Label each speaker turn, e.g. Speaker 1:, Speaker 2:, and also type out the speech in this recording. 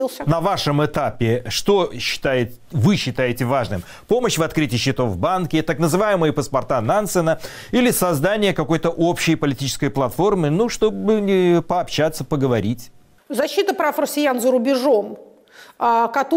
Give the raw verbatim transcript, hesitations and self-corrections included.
Speaker 1: На вашем этапе что считает, вы считаете важным? Помощь в открытии счетов в банке, так называемые паспорта Нансена или создание какой-то общей политической платформы, ну, чтобы пообщаться, поговорить?
Speaker 2: Защита прав россиян за рубежом,